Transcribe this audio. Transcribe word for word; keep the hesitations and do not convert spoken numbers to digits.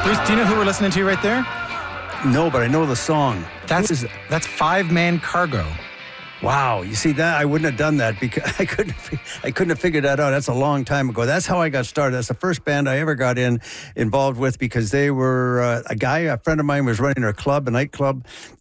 Bruce, do you know who we're listening to right there? No, but I know the song. That's Who is it? that's Five Man Cargo. Wow, you see that I wouldn't have done that because I couldn't I couldn't have figured that out. That's a long time ago. That's how I got started. That's the first band I ever got in involved with because they were uh, a guy, a friend of mine was running a club, a nightclub,